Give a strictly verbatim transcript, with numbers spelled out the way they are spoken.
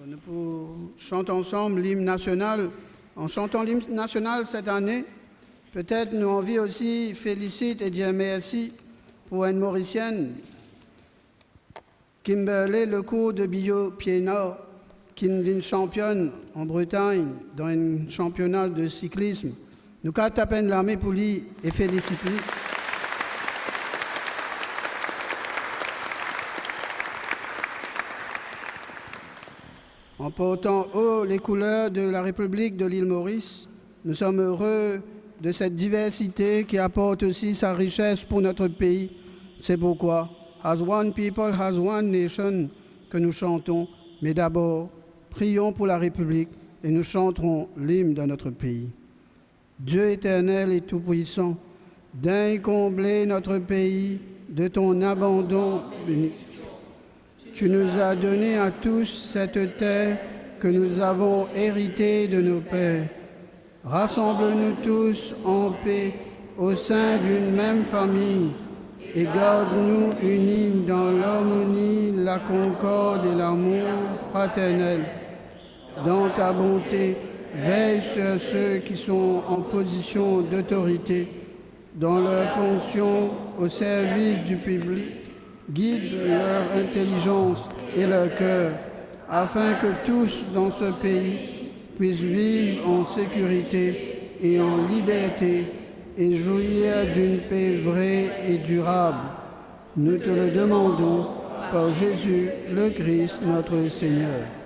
Nous chantons ensemble l'hymne national. En chantant l'hymne national cette année, peut-être nous envie aussi félicite et dire merci pour une Mauricienne, Kimberley Lecourt de Billo Pied-Nord, qui est une championne en Bretagne dans un championnat de cyclisme. Nous quatre à peine l'armée pour lui et félicite-lui. En portant haut les couleurs de la République de l'île Maurice, nous sommes heureux de cette diversité qui apporte aussi sa richesse pour notre pays. C'est pourquoi, As One People, As One Nation, que nous chantons. Mais d'abord, prions pour la République et nous chanterons l'hymne de notre pays. Dieu éternel et tout-puissant, daigne combler notre pays de ton abandon béni. Tu nous as donné à tous cette terre que nous avons héritée de nos pères. Rassemble-nous tous en paix au sein d'une même famille et garde-nous unis dans l'harmonie, la concorde et l'amour fraternel. Dans ta bonté, veille sur ceux qui sont en position d'autorité, dans leurs fonctions au service du public. Guide leur intelligence et leur cœur, afin que tous dans ce pays puissent vivre en sécurité et en liberté et jouir d'une paix vraie et durable. Nous te le demandons par Jésus le Christ, notre Seigneur.